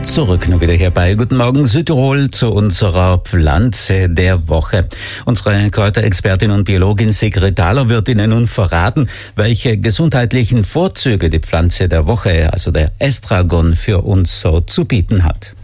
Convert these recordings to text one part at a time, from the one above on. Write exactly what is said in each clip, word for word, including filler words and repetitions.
Zurück nur wieder hier bei Guten Morgen Südtirol zu unserer Pflanze der Woche. Unsere Kräuterexpertin und Biologin Sigrid Thaler wird Ihnen nun verraten, welche gesundheitlichen Vorzüge die Pflanze der Woche, also der Estragon, für uns so zu bieten hat.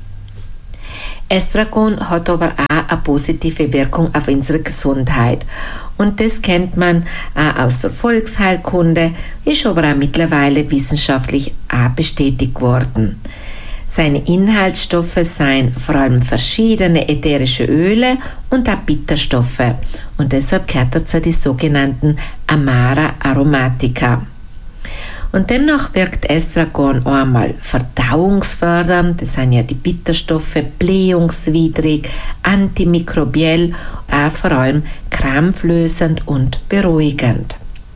Estragon hat aber auch eine positive Wirkung auf unsere Gesundheit. Und das kennt man auch aus der Volksheilkunde, ist aber auch mittlerweile wissenschaftlich auch bestätigt worden. Seine Inhaltsstoffe seien vor allem verschiedene ätherische Öle und auch Bitterstoffe. Und deshalb gehört er zu den sogenannten Amara Aromatica. Und demnach wirkt Estragon einmal verdauungsfördernd, das sind ja die Bitterstoffe, blähungswidrig, antimikrobiell, auch vor allem krampflösend und beruhigend.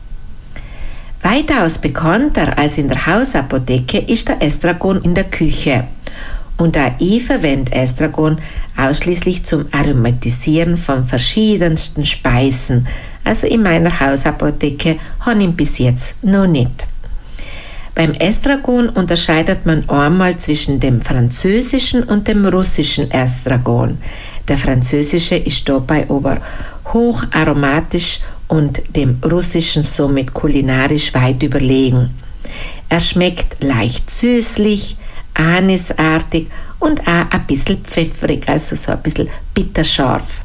Weitaus bekannter als in der Hausapotheke ist der Estragon in der Küche. Und auch ich verwende Estragon ausschließlich zum Aromatisieren von verschiedensten Speisen. Also in meiner Hausapotheke habe ich ihn bis jetzt noch nicht. Beim Estragon unterscheidet man einmal zwischen dem französischen und dem russischen Estragon. Der französische ist dabei aber hocharomatisch und dem russischen somit kulinarisch weit überlegen. Er schmeckt leicht süßlich, anisartig und auch ein bisschen pfeffrig, also so ein bisschen bitterscharf.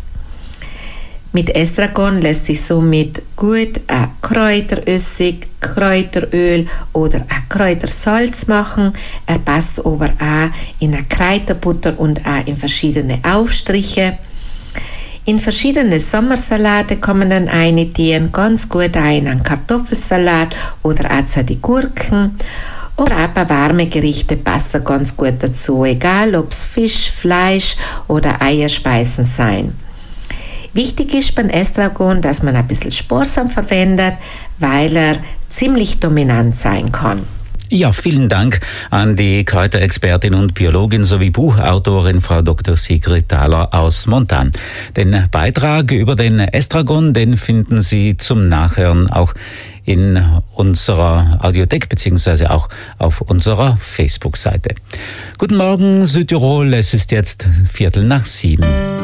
Mit Estragon lässt sich somit gut ein Kräuterössig, Kräuteröl oder ein Kräutersalz machen. Er passt aber auch in eine Kräuterbutter und auch in verschiedene Aufstriche. In verschiedene Sommersalate kann man dann eintieren, ganz gut auch in einen Kartoffelsalat oder auch zu den Gurken. Oder auch bei warmen Gerichten passt er ganz gut dazu, egal ob es Fisch, Fleisch oder Eierspeisen sein. Wichtig ist beim Estragon, dass man ein bisschen sparsam verwendet, weil er ziemlich dominant sein kann. Ja, vielen Dank an die Kräuterexpertin und Biologin sowie Buchautorin Frau Doktor Sigrid Thaler aus Montan. Den Beitrag über den Estragon, den finden Sie zum Nachhören auch in unserer Audiothek beziehungsweise auch auf unserer Facebook-Seite. Guten Morgen Südtirol, es ist jetzt Viertel nach sieben.